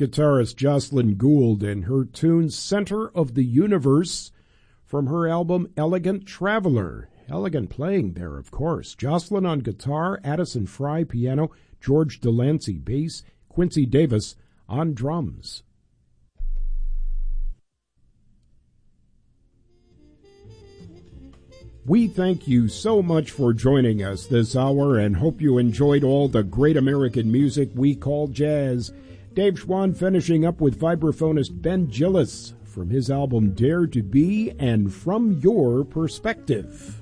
guitarist Jocelyn Gould and her tune Center of the Universe from her album Elegant Traveler. Elegant playing there, of course. Jocelyn on guitar, Addison Fry piano, George Delancey bass, Quincy Davis on drums. We thank you so much for joining us this hour and hope you enjoyed all the great American music we call jazz. Dave Schwann finishing up with vibraphonist Ben Gillis from his album Dare to Be and From Your Perspective.